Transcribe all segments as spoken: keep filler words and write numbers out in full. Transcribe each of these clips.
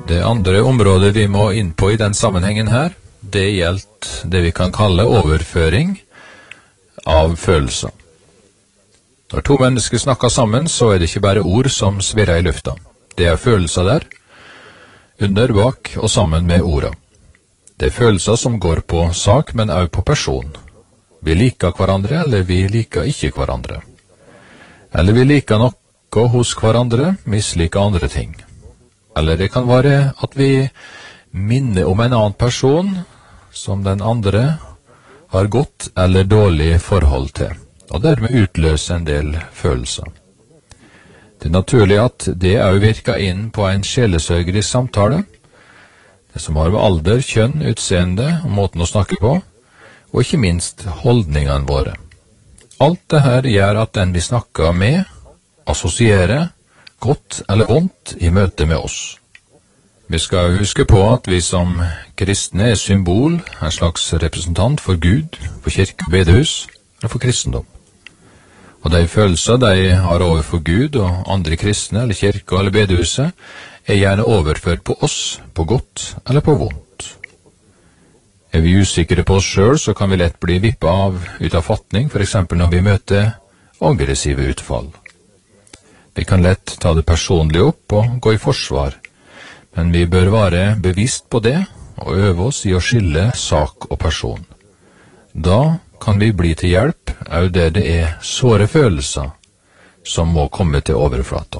Det andre området vi må inn på i den sammenhengen her, det gjelder det vi kan kalle overføring av følelser. Når to mennesker snakker sammen, så er det ikke bare ord som svirrer i lufta. Det er følelser der, under, bak og sammen med orda. Det er følelser som går på sak, men også på person. Vi liker hverandre, eller vi liker ikke hverandre. Eller vi liker noe hos hverandre, misliker andre ting. Eller det kan være at vi minner om en annen person som den andre har godt eller dårlig forhold til, og dermed utløser en del følelser. Det er naturlig at det også virker inn på en sjelesørgerisk samtale, det som har med alder, kjønn, utseende og måten å snakke på, og ikke minst holdningene våre. Alt det her gjør at den vi snakker med, assosierer godt eller vondt i møte med oss. Vi skal huske på at vi som kristne er symbol, en slags representant for Gud, for kirke og bedehus, eller for kristendom. Og de følelser de har overfor Gud og andre kristne, eller kirke eller bedehuset, er gjerne overført på oss, på godt eller på vondt. Er vi usikre på oss selv, så kan vi lett bli vippet av ut av fatning, for eksempel når vi møter aggressive utfall. Vi kan lett ta det personlig opp og gå i forsvar, men vi bør være bevisst på det og øve oss i å skille sak og person. Da kan vi bli til hjelp, også der det er såre følelser som må komme til overflata.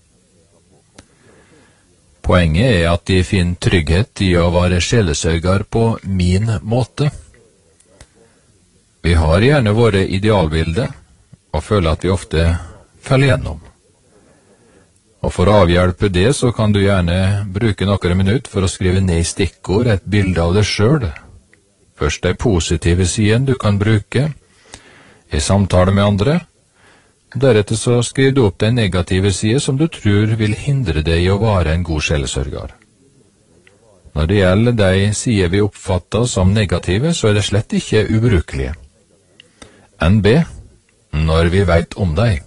Poenget er at de finner trygghet i å være sjelesørger på min måte. Vi har gjerne våre idealbilder og føler at vi ofte faller gjennom. Og for å avhjelpe det så kan du gjerne bruke noen minutter for å skrive ned i stikkord et bilde av deg selv. Først de positive siden du kan bruke i samtale med andre. Deretter så skriver du opp de negative sider som du tror vil hindre deg i å være en god sjelesørger. Når det gjelder de sider vi oppfatter som negative, så er det slett ikke ubrukelige. N B, når vi vet om deg.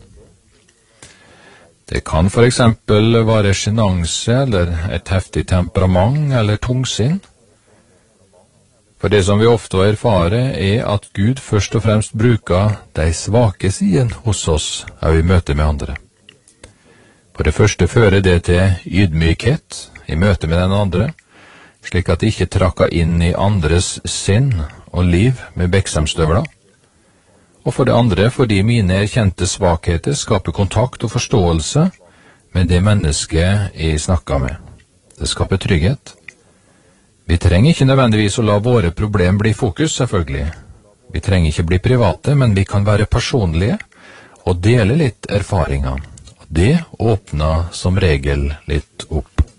Det kan for eksempel være sjenanse eller et heftig temperament eller tungsinn. For det som vi ofte erfarer er at Gud først og fremst bruker de svake sidene hos oss av i møte med andre. For det første fører det til ydmykhet i møte med den andre, slik at de ikke trakker inn i andres sinn og liv med beksemstøvler. Og for det andre fordi mine erkjente svakheter skaper kontakt og forståelse med det mennesket jeg snakker med. Det skaper trygghet. Vi trenger ikke nødvendigvis å la våre problem bli fokus, selvfølgelig. Vi trenger ikke bli private, men vi kan være personlige og dele litt erfaringer. Det åpner som regel litt opp.